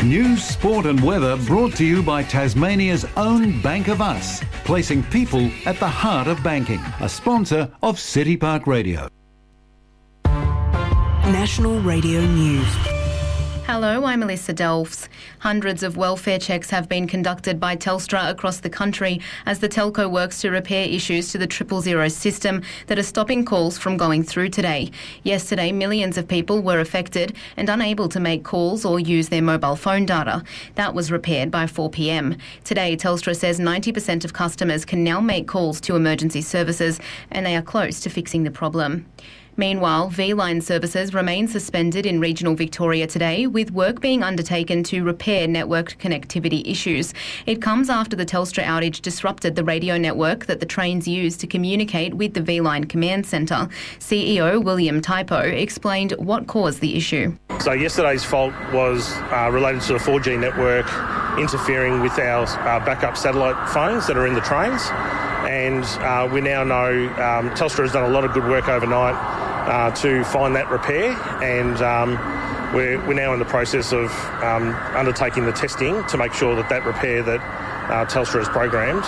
News, sport and weather brought to you by Tasmania's own Bank of Us, placing people at the heart of banking. A sponsor of City Park Radio. National Radio News. Hello, I'm Melissa Delfs. Hundreds of welfare checks have been conducted by Telstra across the country as the telco works to repair issues to the 000 system that are stopping calls from going through today. Yesterday, millions of people were affected and unable to make calls or use their mobile phone data. That was repaired by 4 p.m. Today, Telstra says 90% of customers can now make calls to emergency services and they are close to fixing the problem. Meanwhile, V-Line services remain suspended in regional Victoria today, with work being undertaken to repair network connectivity issues. It comes after the Telstra outage disrupted the radio network that the trains use to communicate with the V-Line command centre. CEO William Typo explained what caused the issue. So yesterday's fault was related to the 4G network interfering with our backup satellite phones that are in the trains. And we now know Telstra has done a lot of good work overnight to find that repair, and we're now in the process of undertaking the testing to make sure that repair that Telstra has programmed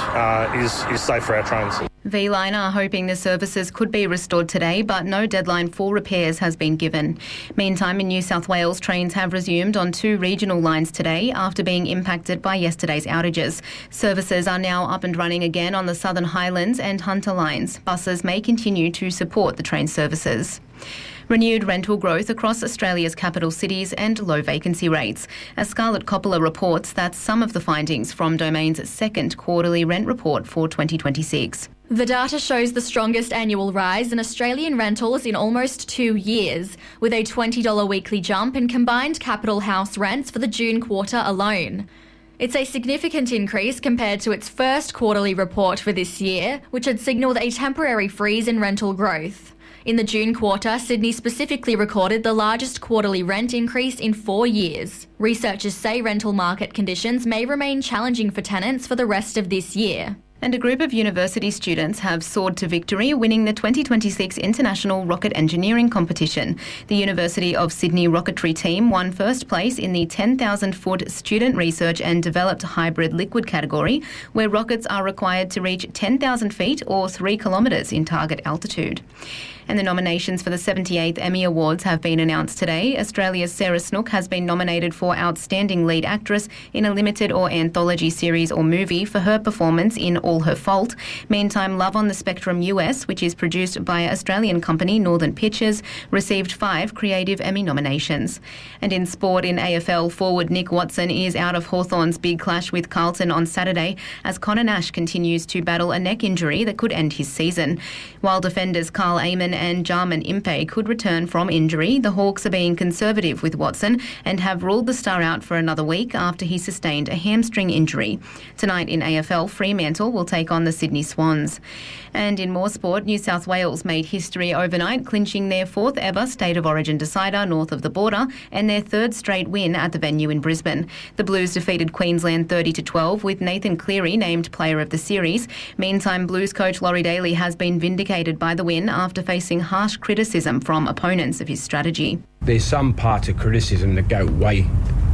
is safe for our trains. V-Line are hoping the services could be restored today, but no deadline for repairs has been given. Meantime, in New South Wales, trains have resumed on 2 regional lines today after being impacted by yesterday's outages. Services are now up and running again on the Southern Highlands and Hunter lines. Buses may continue to support the train services. Renewed rental growth across Australia's capital cities and low vacancy rates. As Scarlett Coppola reports, that's some of the findings from Domain's second quarterly rent report for 2026. The data shows the strongest annual rise in Australian rentals in almost 2 years, with a $20 weekly jump in combined capital house rents for the June quarter alone. It's a significant increase compared to its first quarterly report for this year, which had signalled a temporary freeze in rental growth. In the June quarter, Sydney specifically recorded the largest quarterly rent increase in 4 years. Researchers say rental market conditions may remain challenging for tenants for the rest of this year. And a group of university students have soared to victory, winning the 2026 International Rocket Engineering Competition. The University of Sydney rocketry team won first place in the 10,000-foot Student Research and Developed Hybrid Liquid category, where rockets are required to reach 10,000 feet or 3 kilometres in target altitude. And the nominations for the 78th Emmy Awards have been announced today. Australia's Sarah Snook has been nominated for Outstanding Lead Actress in a limited or anthology series or movie for her performance in All Her Fault. Meantime, Love on the Spectrum US, which is produced by Australian company Northern Pictures, received 5 Creative Emmy nominations. And in sport, in AFL, forward Nick Watson is out of Hawthorn's big clash with Carlton on Saturday as Connor Nash continues to battle a neck injury that could end his season. While defenders Carl Amon and Jarman Impey could return from injury, the Hawks are being conservative with Watson and have ruled the star out for another week after he sustained a hamstring injury. Tonight in AFL, Fremantle will take on the Sydney Swans. And in more sport, New South Wales made history overnight, clinching their 4th ever State of Origin decider north of the border and their 3rd straight win at the venue in Brisbane. The Blues defeated Queensland 30-12 with Nathan Cleary named Player of the Series. Meantime, Blues coach Laurie Daly has been vindicated by the win after facing harsh criticism from opponents of his strategy. There's some parts of criticism that go way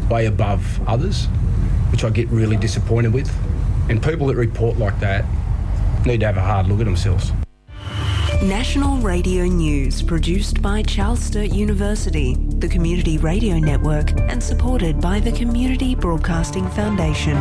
above others, which I get really disappointed with. And people that report like that need to have a hard look at themselves. National Radio News, produced by Charles Sturt University, the Community Radio Network, and supported by the Community Broadcasting Foundation.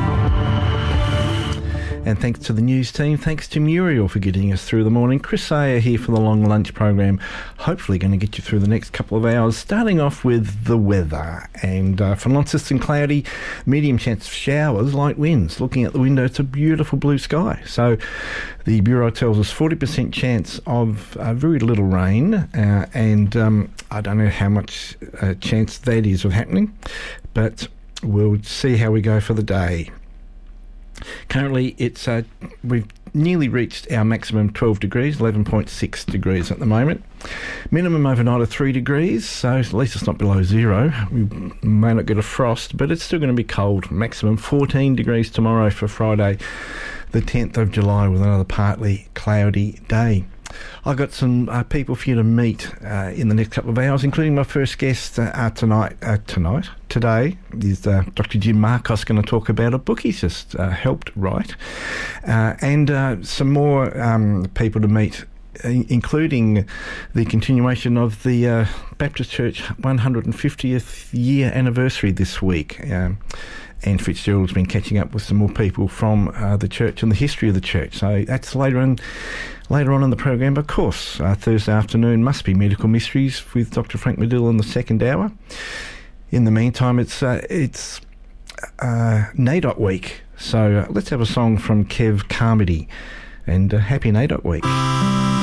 And thanks to the news team, thanks to Muriel for getting us through the morning. Chris Sayer here for the Long Lunch program, hopefully going to get you through the next couple of hours, starting off with the weather. And for Launceston, cloudy, medium chance of showers, light winds. Looking at the window, it's a beautiful blue sky. So the Bureau tells us 40% chance of very little rain, and I don't know how much chance that is of happening, but we'll see how we go for the day. Currently, it's we've nearly reached our maximum 12 degrees, 11.6 degrees at the moment. Minimum overnight of 3 degrees, so at least it's not below zero. We may not get a frost, but it's still going to be cold. Maximum 14 degrees tomorrow for Friday, the 10th of July, with another partly cloudy day. I've got some people for you to meet in the next couple of hours, including my first guest today is Dr. Jim Marcos, going to talk about a book he's just helped write, and some more people to meet, including the continuation of the Baptist Church 150th year anniversary this week. Anne Fitzgerald's been catching up with some more people from the church and the history of the church. So that's later on in the program. But of course, Thursday afternoon must be Medical Mysteries with Dr. Frank Medill in the second hour. In the meantime, it's NAIDOC Week. So let's have a song from Kev Carmody, and happy NAIDOC Week.